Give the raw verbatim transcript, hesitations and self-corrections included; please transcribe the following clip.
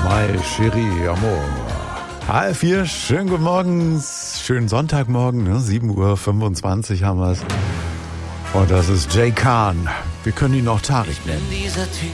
My Chérie Amour. Halb vier, schönen guten Morgen, schönen Sonntagmorgen, ne? sieben Uhr fünfundzwanzig haben wir es. Und das ist Jay Khan. Wir können ihn auch Tarek nennen.